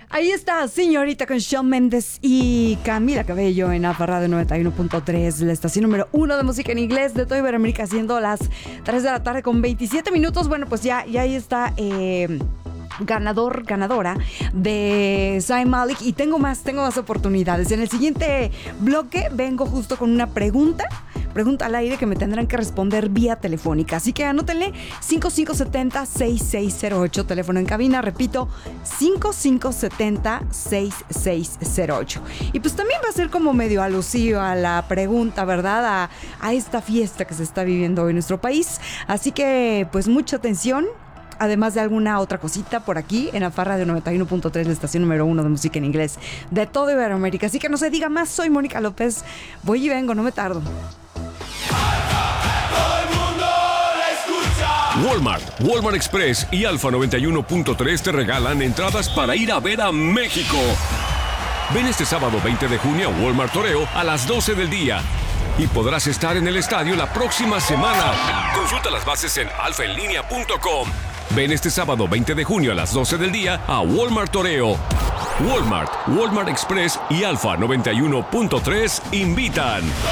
Ahí está, señorita, con Shawn Mendes y Camila Cabello en AFA Radio 91.3, la estación número 1 de música en inglés de toda Iberoamérica, siendo las 3 de la tarde con 27 minutos. Bueno, pues ya ahí está ganadora de Zayn Malik. Y tengo más oportunidades. En el siguiente bloque vengo justo con una pregunta al aire que me tendrán que responder vía telefónica. Así que anótenle 5570-6608, teléfono en cabina, repito, 5570-6608. Y pues también va a ser como medio alusivo a la pregunta, ¿verdad? A esta fiesta que se está viviendo hoy en nuestro país. Así que pues mucha atención. Además de alguna otra cosita por aquí en AFA Radio 91.3, la estación número 1 de música en inglés de toda Iberoamérica. Así que no se diga más, soy Mónica López. Voy y vengo, no me tardo. Walmart Express y Alfa 91.3 te regalan entradas para ir a ver a México. Ven este sábado 20 de junio a Walmart Toreo a las 12 del día y podrás estar en el estadio la próxima semana. Consulta las bases en alfaenlinea.com. Ven este sábado 20 de junio a las 12 del día a Walmart Toreo. Walmart Express y Alfa 91.3 invitan.